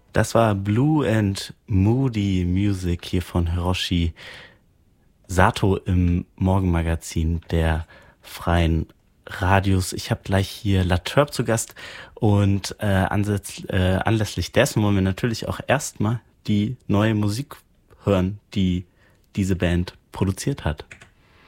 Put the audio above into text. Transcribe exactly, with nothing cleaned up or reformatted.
Das war Blue and Moody Music hier von Hiroshi Sato im Morgenmagazin der Freien Radios. Ich habe gleich hier La Turb zu Gast und äh, ansetz, äh, anlässlich dessen wollen wir natürlich auch erstmal die neue Musik hören, die diese Band produziert hat.